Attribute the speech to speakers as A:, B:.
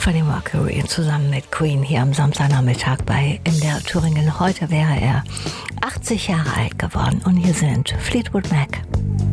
A: Freddie Mercury zusammen mit Queen hier am Samstagnachmittag bei MDR Thüringen. Heute wäre er 80 Jahre alt geworden und hier sind Fleetwood Mac.